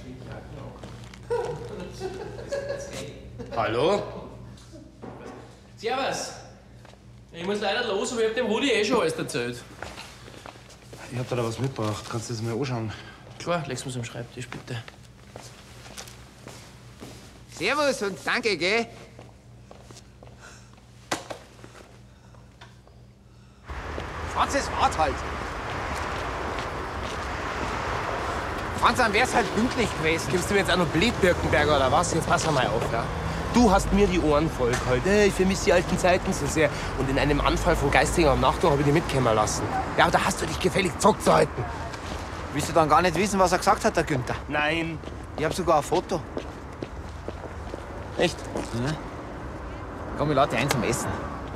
Hallo? Servus. Ich muss leider los, aber ich hab dem Rudi eh schon alles erzählt. Ich hab da was mitgebracht. Kannst du das mal anschauen? Klar, leg's mir's am Schreibtisch, bitte. Servus und danke, gell? Franz, es wart halt. Franz, dann wär's halt pünktlich gewesen. Gibst du mir jetzt auch noch Blitbirkenberger oder was? Jetzt pass mal auf, ja? Du hast mir die Ohren voll gehalten. Ich vermisse die alten Zeiten so sehr. Und in einem Anfall von geistiger Umnachtung habe ich dich mitkommen lassen. Ja, aber da hast du dich gefällig zurückzuhalten. Willst du dann gar nicht wissen, was er gesagt hat, der Günther? Nein. Ich hab sogar ein Foto. Echt? Ja. Komm, ich lade dich ein zum Essen.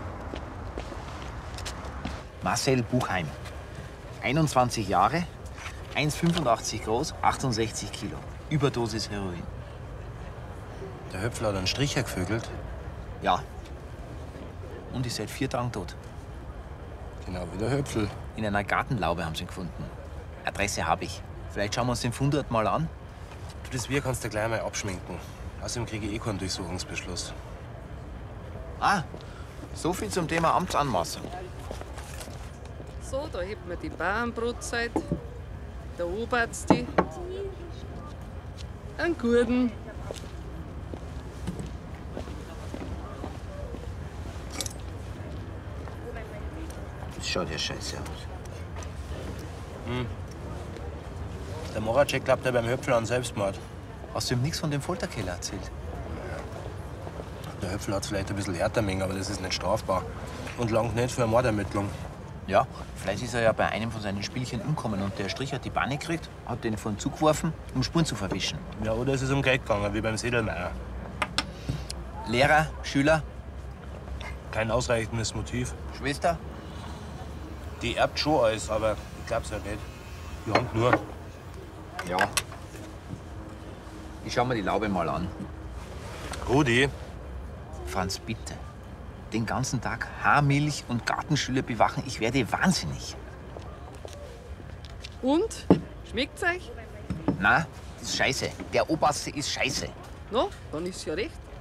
Marcel Buchheim. 21 Jahre, 1,85 groß, 68 Kilo. Überdosis Heroin. Der Höpfler hat einen Stricher gevögelt. Ja. Und ist seit 4 Tagen tot. Genau wie der Höpfel. In einer Gartenlaube haben sie ihn gefunden. Adresse habe ich. Vielleicht schauen wir uns den Fundort mal an. Du, das Wir kannst du gleich mal abschminken. Außerdem kriege ich eh keinen Durchsuchungsbeschluss. Ah, so viel zum Thema Amtsanmaßung. So, da hebt man die Bauernbrotzeit, der Oberarzt die, einen Gurden. Das schaut ja scheiße aus. Der Moracek glaubt ja beim Höpfel an Selbstmord. Hast du ihm nichts von dem Folterkeller erzählt? Der Höpfel hat vielleicht ein bisschen härter mengen, aber das ist nicht strafbar. Und langt nicht für eine Mordermittlung. Ja, vielleicht ist er ja bei einem von seinen Spielchen umgekommen und der Strich hat die Banne gekriegt, hat den von Zug geworfen, um Spuren zu verwischen. Ja, oder ist es um Geld gegangen, wie beim Sedelmeier. Lehrer, Schüler, Kein ausreichendes Motiv. Schwester? Die erbt schon alles, aber ich glaub's ja nicht. Die Hand nur. Ja. Ich schau mir die Laube mal an. Rudi, Franz, bitte. Den ganzen Tag Haarmilch und Gartenschüler bewachen, ich werde wahnsinnig. Und? Schmeckt's euch? Na, das ist scheiße. Der Oberste ist scheiße. Na, dann ist ja recht.